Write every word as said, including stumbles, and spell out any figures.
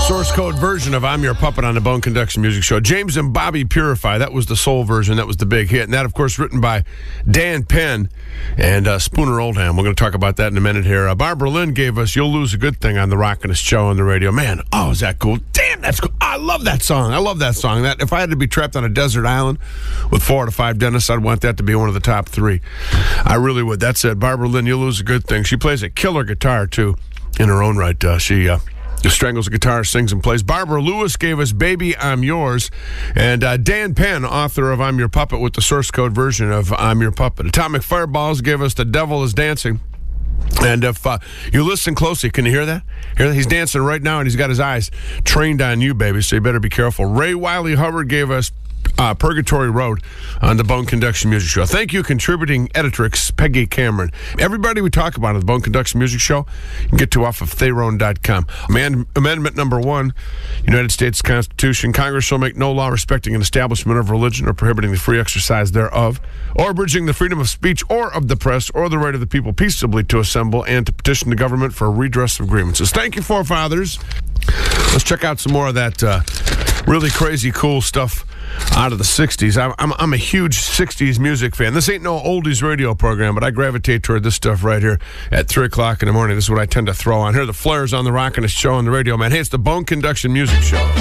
Source code version of I'm Your Puppet on the Bone Conduction Music Show. James and Bobby Purify, that was the soul version. That was the big hit. And that, of course, written by Dan Penn and uh, Spooner Oldham. We're going to talk about that in a minute here. Uh, Barbara Lynn gave us You'll Lose a Good Thing on the Rockin'est Show on the radio. Man, oh, is that cool? Damn, that's cool. I love that song. I love that song. That If I had to be trapped on a desert island with four to five dentists, I'd want that to be one of the top three. I really would. That's it. Barbara Lynn, You'll Lose a Good Thing. She plays a killer guitar, too, in her own right. Uh, she... Uh, strangles a guitar, sings and plays. Barbara Lewis gave us Baby, I'm Yours. And uh, Dan Penn, author of I'm Your Puppet, with the source code version of I'm Your Puppet. Atomic Fireballs gave us The Devil is Dancing. And if uh, you listen closely, can you hear that? Hear that? He's dancing right now, and he's got his eyes trained on you, baby, so you better be careful. Ray Wiley Hubbard gave us Uh, Purgatory Road on the Bone Conduction Music Show. Thank you, contributing editrix Peggy Cameron. Everybody we talk about on the Bone Conduction Music Show, you can get to off of Theron dot com. Man, amendment number one, United States Constitution. Congress shall make no law respecting an establishment of religion or prohibiting the free exercise thereof, or abridging the freedom of speech or of the press, or the right of the people peaceably to assemble and to petition the government for a redress of grievances. Thank you, forefathers. Let's check out some more of that uh, really crazy, cool stuff out of the sixties. I'm, I'm, I'm a huge sixties music fan. This ain't no oldies radio program, but I gravitate toward this stuff right here at three o'clock in the morning. This is what I tend to throw on. Here are the Flares on the Rockin'est Show on the radio, man. Hey, it's the Bone Conduction Music Show.